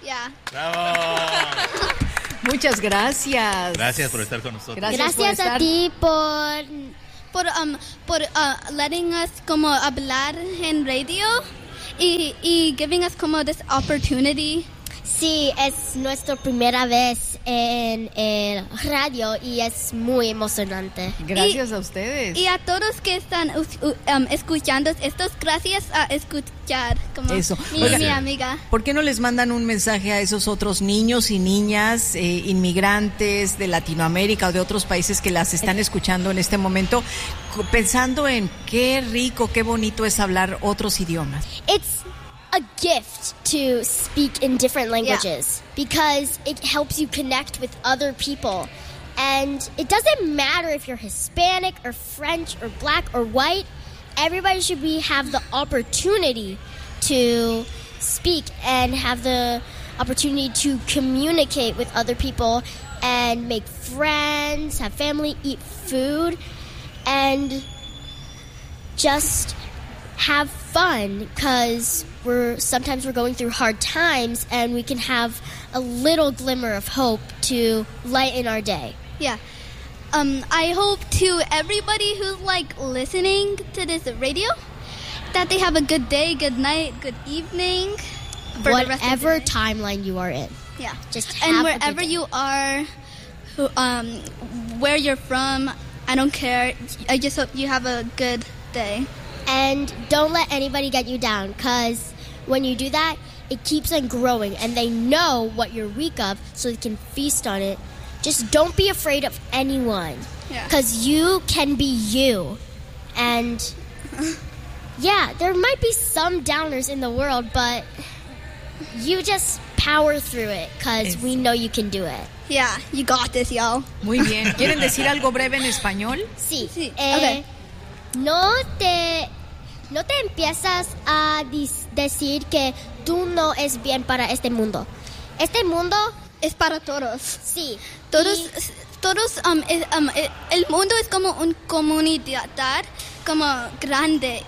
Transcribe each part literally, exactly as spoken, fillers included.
Yeah. ¡Bravo! Muchas gracias. Gracias por estar con nosotros. Gracias, Gracias por a estar. ti por... Por, um, por uh, letting us como hablar en radio y, y giving us como this opportunity. Sí, es nuestra primera vez en el radio y es muy emocionante. Gracias Y- a ustedes. Y a todos que están us- u- um, escuchando estos, gracias a escuchar como Eso. mi, Oiga, mi amiga. ¿Por qué no les mandan un mensaje a esos otros niños y niñas eh, inmigrantes de Latinoamérica o de otros países que las están escuchando en este momento, co- pensando en qué rico, qué bonito es hablar otros idiomas? It's a gift to speak in different languages because it helps you connect with other people. And it doesn't matter if you're Hispanic or French or black or white. Everybody should be have the opportunity to speak and have the opportunity to communicate with other people and make friends, have family, eat food, and just have fun because we're sometimes we're going through hard times and we can have a little glimmer of hope to lighten our day. Yeah. Um, I hope to everybody who's like listening to this radio that they have a good day, good night, good evening. for the rest of the Whatever day. timeline you are in. Yeah. Just and have a good wherever day. you are, who, um, where you're from, I don't care. I just hope you have a good day. And don't let anybody get you down because when you do that, it keeps on growing and they know what you're weak of so they can feast on it. Just don't be afraid of anyone Yeah. because you can be you. And yeah, there might be some downers in the world, but you just power through it because we know you can do it. Yeah, you got this, y'all. Muy bien. ¿Quieren decir algo breve en español? Sí. Sí, Eh, ok. No te, no te empiezas a dis- decir que tú no es bien para este mundo. Este mundo, Es para todos. sí. Todos, y- todos, um, es- um, eh, el mundo es como una comunidad, como grande.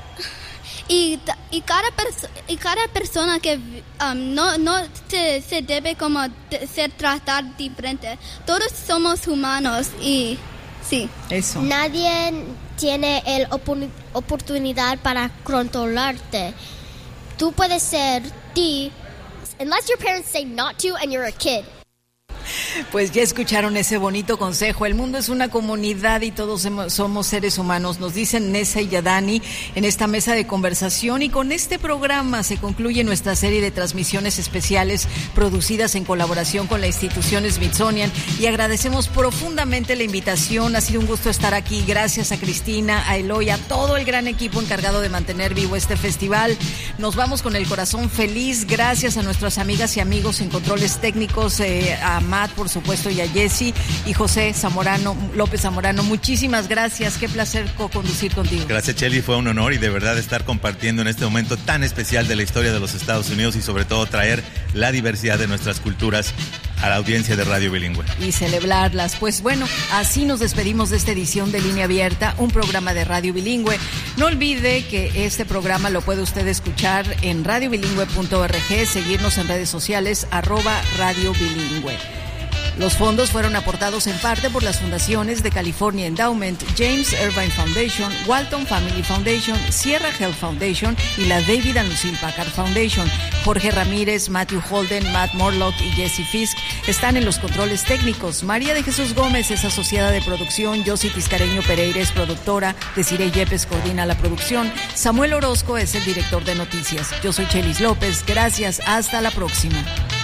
Y, ta- y, cada, perso- y cada persona que um, no, no se, se debe como de- ser tratada diferente. Todos somos humanos y sí. Eso. Nadie tiene la oportunidad para controlarte. Tú puedes ser ti, unless your parents say not to and you're a kid. Pues ya escucharon ese bonito consejo. El mundo es una comunidad y todos hemos- somos seres humanos. Nos dicen Nessa y Yadani en esta mesa de conversación, y con este programa se concluye nuestra serie de transmisiones especiales producidas en colaboración con la institución Smithsonian, y agradecemos profundamente la invitación. Ha sido un gusto estar aquí. Gracias a Cristina, a Eloy, a todo el gran equipo encargado de mantener vivo este festival. Nos vamos con el corazón feliz. Gracias a nuestras amigas y amigos en controles técnicos, eh, a Matt, por supuesto, y a Jessy y José Zamorano, López Zamorano. Muchísimas gracias. Qué placer co-conducir contigo. Gracias, Chely, fue un honor y de verdad estar compartiendo en este momento tan especial de la historia de los Estados Unidos y sobre todo traer la diversidad de nuestras culturas a la audiencia de Radio Bilingüe. Y celebrarlas. Pues bueno, así nos despedimos de esta edición de Línea Abierta, un programa de Radio Bilingüe. No olvide que este programa lo puede usted escuchar en radio bilingüe punto org, seguirnos en redes sociales, arroba Radio Bilingüe. Los fondos fueron aportados en parte por las fundaciones de California Endowment, James Irvine Foundation, Walton Family Foundation, Sierra Health Foundation y la David and Lucille Packard Foundation. Jorge Ramírez, Matthew Holden, Matt Morlock y Jesse Fisk están en los controles técnicos. María de Jesús Gómez es asociada de producción, Yossi Tiscareño Pereira es productora, Desiree Yepes coordina la producción, Samuel Orozco es el director de noticias. Yo soy Chelis López, gracias, hasta la próxima.